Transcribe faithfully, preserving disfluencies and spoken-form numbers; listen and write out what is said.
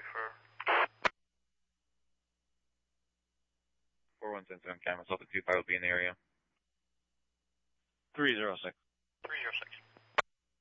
for... four one seven seven, Camas, Alpha two five will be in the area. three zero six. three zero six.